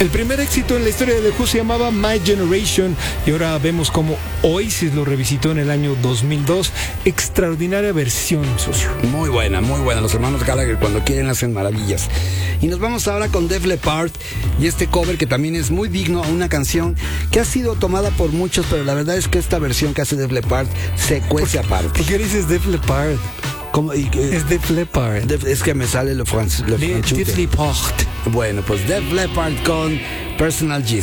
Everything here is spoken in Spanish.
El primer éxito en la historia de The Who se llamaba My Generation y ahora vemos cómo Oasis lo revisitó en el año 2002. Extraordinaria versión, socio. Muy buena, muy buena. Los hermanos Gallagher cuando quieren hacen maravillas. Y nos vamos ahora con Def Leppard y este cover que también es muy digno a una canción que ha sido tomada por muchos, pero la verdad es que esta versión que hace Def Leppard se cuece aparte. ¿Por qué dices Def Leppard? Es Def Leppard. Es que me sale lo francés. Def Leppard. Bueno, pues Def Leppard con Personal Jesus.